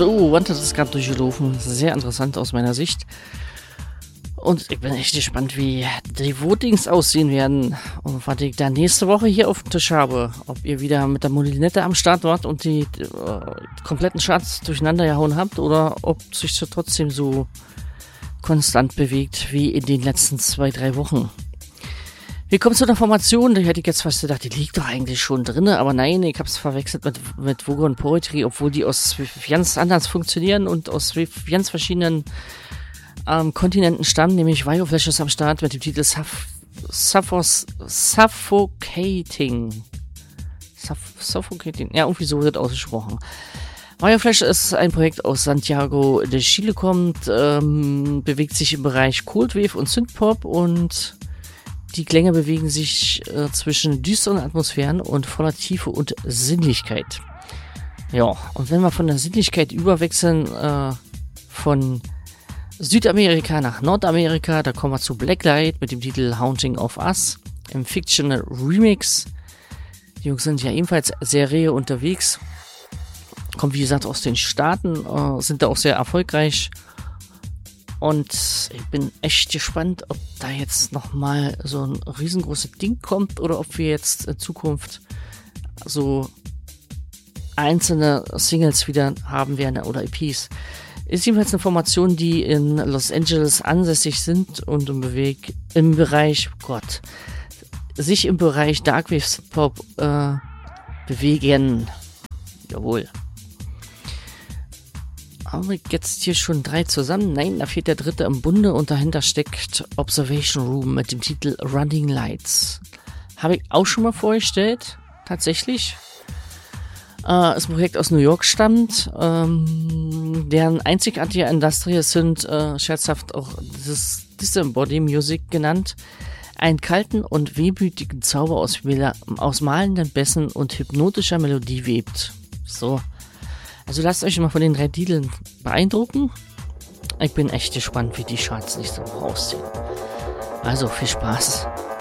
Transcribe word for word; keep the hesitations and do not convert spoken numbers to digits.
So, Wanted ist gerade durchgelaufen. Sehr interessant aus meiner Sicht. Und ich bin echt gespannt, wie die Votings aussehen werden und was ich da nächste Woche hier auf dem Tisch habe. Ob ihr wieder mit der Molinette am Start wart und die äh, kompletten Charts durcheinander gehauen habt oder ob sich so trotzdem so konstant bewegt wie in den letzten zwei, drei Wochen. Wir kommen zu einer Formation, da hätte ich jetzt fast gedacht, die liegt doch eigentlich schon drin, aber nein, ich habe es verwechselt mit, mit Vogue und Poetry, obwohl die aus ganz anders funktionieren und aus ganz verschiedenen ähm, Kontinenten stammen, nämlich Vioflash ist am Start mit dem Titel Suff- Suffos- Suffocating. Suff- Suffocating, ja, irgendwie so wird ausgesprochen. Vioflash ist ein Projekt aus Santiago de Chile, kommt, ähm, bewegt sich im Bereich Cold Wave und Synthpop und die Klänge bewegen sich äh, zwischen düsteren Atmosphären und voller Tiefe und Sinnlichkeit. Ja, und wenn wir von der Sinnlichkeit überwechseln, äh, von Südamerika nach Nordamerika, da kommen wir zu Blacklight mit dem Titel Haunting of Us im Fictional Remix. Die Jungs sind ja ebenfalls sehr rege unterwegs. Kommt wie gesagt aus den Staaten, äh, sind da auch sehr erfolgreich. Und ich bin echt gespannt, ob da jetzt nochmal so ein riesengroßes Ding kommt oder ob wir jetzt in Zukunft so einzelne Singles wieder haben werden oder E Ps. Ist jedenfalls eine Formation, die in Los Angeles ansässig sind und im, Beweg im Bereich, Gott, sich im Bereich Darkwave Pop äh, bewegen. Jawohl. Haben wir jetzt hier schon drei zusammen? Nein, da fehlt der dritte im Bunde und dahinter steckt Observation Room mit dem Titel Running Lights. Habe ich auch schon mal vorgestellt, tatsächlich. Äh, ist ein Projekt aus New York stammt, ähm, deren einzigartige Industrie sind äh, scherzhaft auch dieses Disembody Music genannt. Einen kalten und wehmütigen Zauber aus, aus malenden Bässen und hypnotischer Melodie webt. So. Also lasst euch mal von den drei Titeln beeindrucken. Ich bin echt gespannt, wie die Charts nächste Woche aussehen. Also viel Spaß.